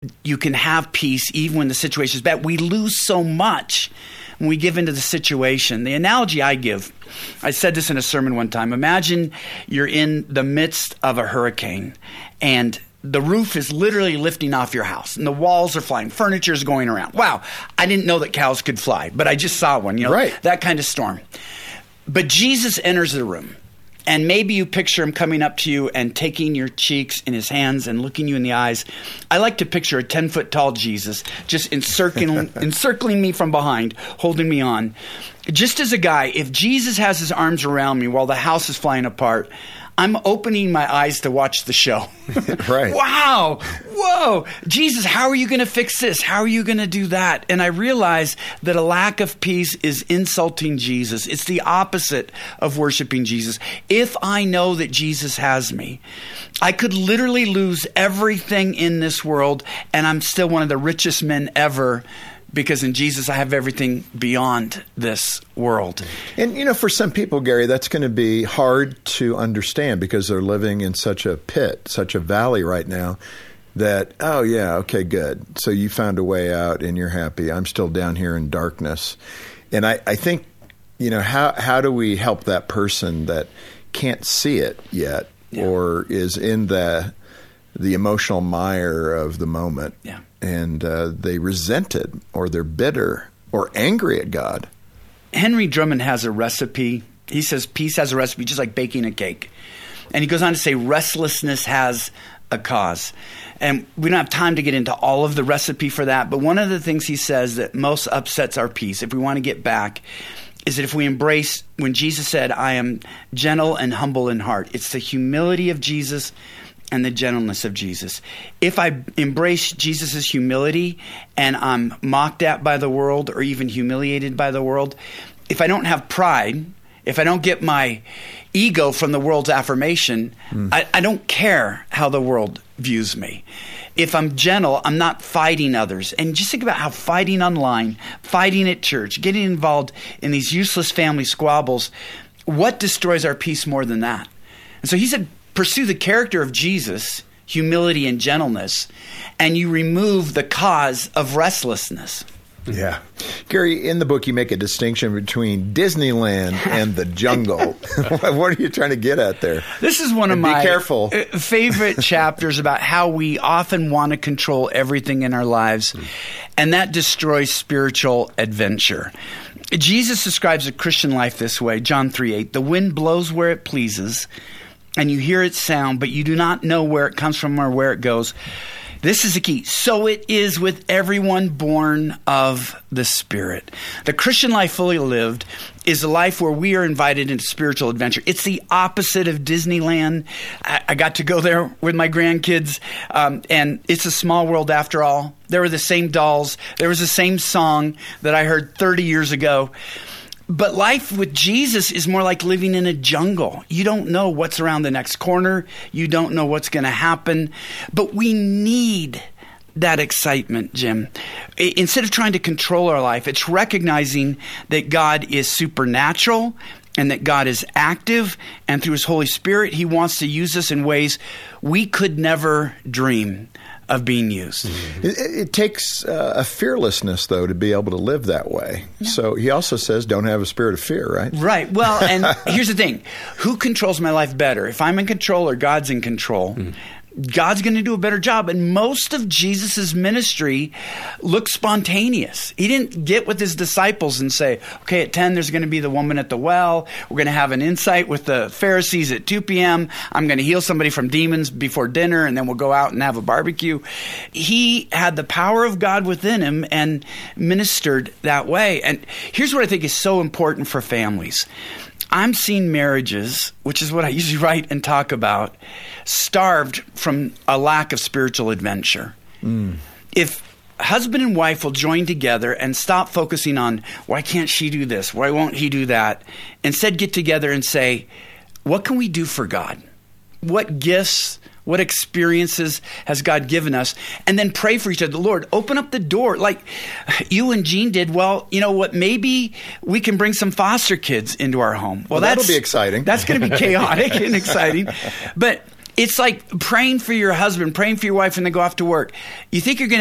you can have peace even when the situation is bad. We lose so much when we give into the situation. The analogy I give, I said this in a sermon one time. Imagine you're in the midst of a hurricane and the roof is literally lifting off your house and the walls are flying. Furniture is going around. Wow, I didn't know that cows could fly, but I just saw one, right. That kind of storm. But Jesus enters the room. And maybe you picture him coming up to you and taking your cheeks in his hands and looking you in the eyes. I like to picture a 10-foot-tall Jesus just encircling me from behind, holding me on. Just as a guy, if Jesus has his arms around me while the house is flying apart, I'm opening my eyes to watch the show. Right. Wow. Whoa. Jesus, how are you going to fix this? How are you going to do that? And I realize that a lack of peace is insulting Jesus. It's the opposite of worshiping Jesus. If I know that Jesus has me, I could literally lose everything in this world, and I'm still one of the richest men ever, because in Jesus, I have everything beyond this world. And, for some people, Gary, that's going to be hard to understand because they're living in such a pit, such a valley right now that, oh, yeah, okay, good. So you found a way out and you're happy. I'm still down here in darkness. And I think, how do we help that person that can't see it yet or is in the emotional mire of the moment? Yeah. And they resent it, or they're bitter, or angry at God. Henry Drummond has a recipe. He says peace has a recipe, just like baking a cake. And he goes on to say restlessness has a cause. And we don't have time to get into all of the recipe for that, but one of the things he says that most upsets our peace, if we want to get back, is that if we embrace, when Jesus said, I am gentle and humble in heart, it's the humility of Jesus and the gentleness of Jesus. If I embrace Jesus' humility and I'm mocked at by the world or even humiliated by the world, if I don't have pride, if I don't get my ego from the world's affirmation, I don't care how the world views me. If I'm gentle, I'm not fighting others. And just think about how fighting online, fighting at church, getting involved in these useless family squabbles, what destroys our peace more than that? And so he said, pursue the character of Jesus, humility and gentleness, and you remove the cause of restlessness. Yeah. Gary, in the book, you make a distinction between Disneyland and the jungle. What are you trying to get at there? This is one of my careful. favorite chapters about how we often want to control everything in our lives, and that destroys spiritual adventure. Jesus describes a Christian life this way, John 3:8. The wind blows where it pleases, and you hear its sound, but you do not know where it comes from or where it goes. This is the key. So it is with everyone born of the Spirit. The Christian life fully lived is a life where we are invited into spiritual adventure. It's the opposite of Disneyland. I got to go there with my grandkids, and it's a small world after all. There were the same dolls. There was the same song that I heard 30 years ago. But life with Jesus is more like living in a jungle. You don't know what's around the next corner. You don't know what's going to happen. But we need that excitement, Jim. Instead of trying to control our life, it's recognizing that God is supernatural and that God is active. And through his Holy Spirit, he wants to use us in ways we could never dream of being used. It takes a fearlessness, though, to be able to live that way. Yeah. So he also says, don't have a spirit of fear, right? Right. Well, and here's the thing. Who controls my life better? If I'm in control or God's in control, God's going to do a better job. And most of Jesus's ministry looks spontaneous. He didn't get with his disciples and say, okay, at 10, there's going to be the woman at the well. We're going to have an insight with the Pharisees at 2 p.m. I'm going to heal somebody from demons before dinner, and then we'll go out and have a barbecue. He had the power of God within him and ministered that way. And here's what I think is so important for families. I'm seeing marriages, which is what I usually write and talk about, starved from a lack of spiritual adventure. If husband and wife will join together and stop focusing on, why can't she do this? Why won't he do that? Instead, get together and say, what can we do for God? What gifts, what experiences has God given us? And then pray for each other. Lord, open up the door like you and Jean did. Well, you know what? Maybe we can bring some foster kids into our home. Well, that'll be exciting. That's going to be chaotic and exciting. But It's like praying for your husband, praying for your wife when they go off to work. You think you're going